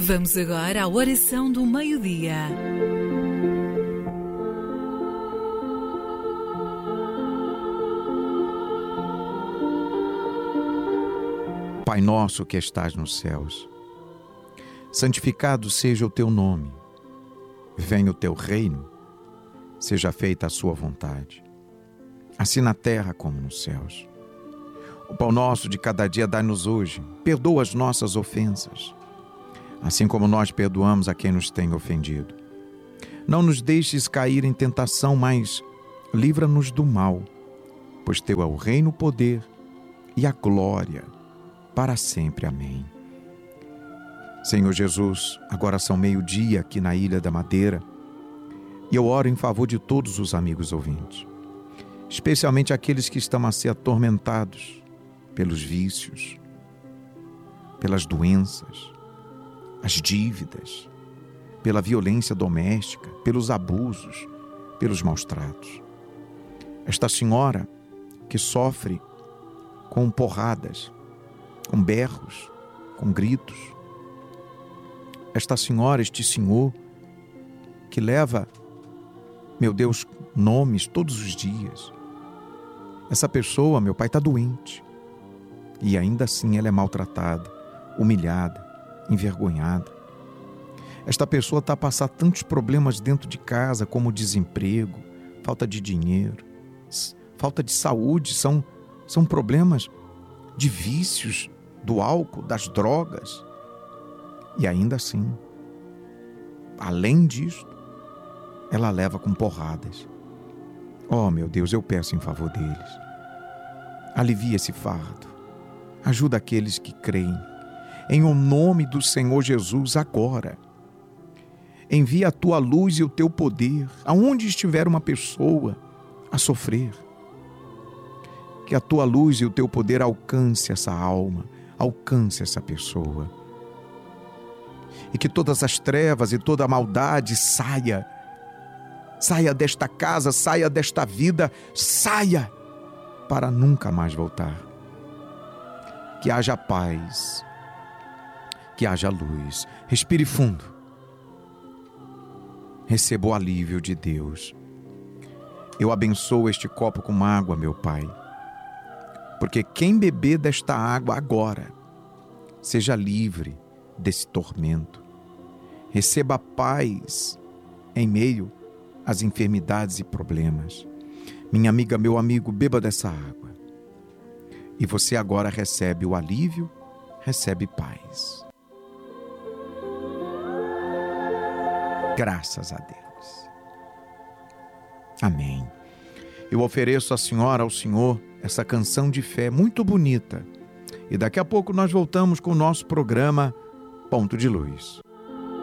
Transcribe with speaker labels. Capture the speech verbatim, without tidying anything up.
Speaker 1: Vamos agora à oração do meio-dia.
Speaker 2: Pai nosso que estás nos céus, santificado seja o teu nome. Venha o teu reino, seja feita a sua vontade, assim na terra como nos céus. O pão nosso de cada dia dai-nos hoje, perdoa as nossas ofensas, assim como nós perdoamos a quem nos tem ofendido. Não nos deixes cair em tentação, mas livra-nos do mal, pois teu é o reino, o poder e a glória, para sempre. Amém. Senhor Jesus, agora são meio-dia aqui na Ilha da Madeira, e eu oro em favor de todos os amigos ouvintes, especialmente aqueles que estão a ser atormentados pelos vícios, pelas doenças, as dívidas, pela violência doméstica, pelos abusos, pelos maus-tratos. Esta senhora que sofre com porradas, com berros, com gritos. Esta senhora, este senhor, que leva, meu Deus, nomes todos os dias. Essa pessoa, meu Pai, está doente. E ainda assim ela é maltratada, humilhada, envergonhada. Esta pessoa está a passar tantos problemas dentro de casa, como desemprego, falta de dinheiro, falta de saúde, são, são problemas de vícios, do álcool, das drogas. E ainda assim, além disso, ela leva com porradas. Oh, meu Deus, eu peço em favor deles. Alivia esse fardo. Ajuda aqueles que creem. Em o nome do Senhor Jesus, agora. Envia a tua luz e o teu poder, aonde estiver uma pessoa a sofrer. Que a tua luz e o teu poder alcance essa alma, alcance essa pessoa. E que todas as trevas e toda a maldade saia, saia desta casa, saia desta vida, saia para nunca mais voltar. Que haja paz, que haja luz. Respire fundo. Receba o alívio de Deus. Eu abençoo este copo com água, meu Pai, porque quem beber desta água agora, seja livre desse tormento. Receba paz em meio às enfermidades e problemas. Minha amiga, meu amigo, beba dessa água. E você agora recebe o alívio, recebe paz. Graças a Deus. Amém. Eu ofereço à senhora, ao senhor, essa canção de fé muito bonita. E daqui a pouco nós voltamos com o nosso programa Ponto de Luz.